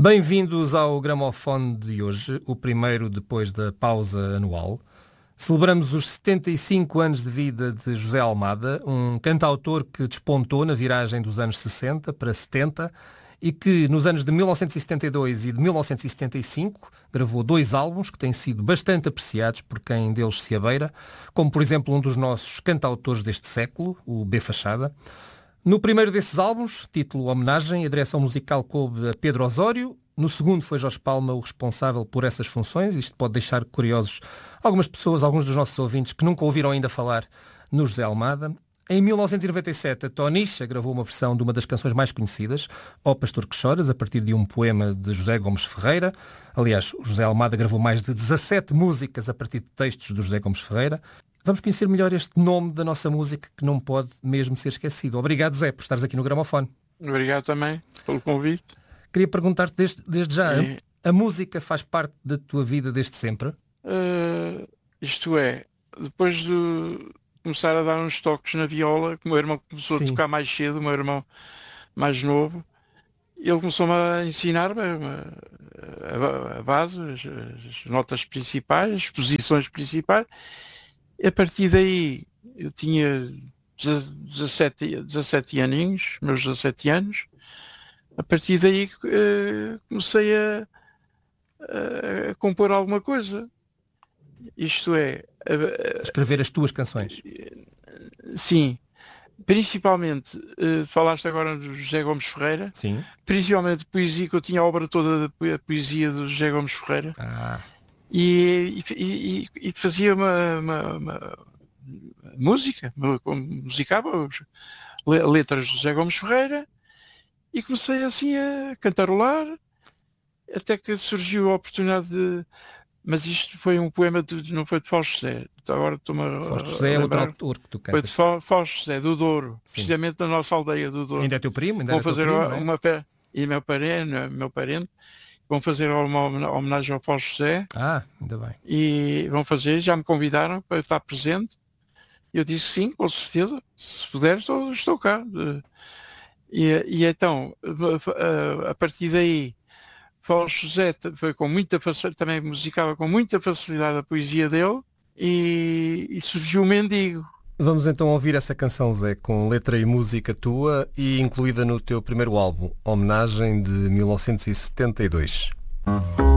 Bem-vindos ao gramofone de hoje, o primeiro depois da pausa anual. Celebramos os 75 anos de vida de José Almada, um cantautor que despontou na viragem dos anos 60 para 70 e que nos anos de 1972 e de 1975 gravou 2 álbuns que têm sido bastante apreciados por quem deles se abeira, como por exemplo um dos nossos cantautores deste século, o B. Fachada. No primeiro desses álbuns, título Homenagem, a direção musical coube a Pedro Osório. No segundo foi Jorge Palma o responsável por essas funções. Isto pode deixar curiosos algumas pessoas, alguns dos nossos ouvintes que nunca ouviram ainda falar no José Almada. Em 1997, a Tonisha gravou uma versão de uma das canções mais conhecidas, Ó Pastor que Choras, a partir de um poema de José Gomes Ferreira. Aliás, o José Almada gravou mais de 17 músicas a partir de textos do José Gomes Ferreira. Vamos conhecer melhor este nome da nossa música que não pode mesmo ser esquecido. Obrigado, Zé, por estares aqui no gramofone. Obrigado também pelo convite. Queria perguntar-te desde já, a música faz parte da tua vida desde sempre? Isto é, depois de começar a dar uns toques na viola, que o meu irmão começou a tocar mais cedo, o meu irmão mais novo, ele começou-me a ensinar-me a base, as notas principais, as posições principais. A partir daí eu tinha 17 aninhos, meus 17 anos. A partir daí comecei a compor alguma coisa. Isto é... escrever as tuas canções. Sim. Principalmente, falaste agora do José Gomes Ferreira. Sim. Principalmente poesia, que eu tinha a obra toda da poesia do José Gomes Ferreira. E fazia uma música, musicava letras do José Gomes Ferreira e comecei assim a cantarolar, até que surgiu a oportunidade de... Mas isto foi um poema, não foi de Fausto José. Agora estou-me a Fausto José é outro autor que tu cantas. Foi de Fausto José, do Douro, precisamente da nossa aldeia do Douro. Ainda é teu primo? Vão fazer e meu parente. Vão fazer uma homenagem ao Fausto José. Ainda bem. E vão fazer, já me convidaram para estar presente. Eu disse sim, com certeza. Se puder, estou cá. E então, a partir daí, Fausto José foi com muita facilidade, também musicava com muita facilidade a poesia dele, e surgiu o Mendigo. Vamos então ouvir essa canção, Zé, com letra e música tua e incluída no teu primeiro álbum, Homenagem, de 1972.